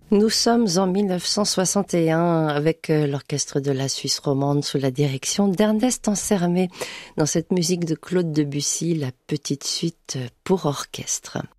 Nous sommes en 1961 avec l'orchestre de la Suisse romande sous la direction d'Ernest Ansermet dans cette musique de Claude Debussy, la petite suite pour orchestre.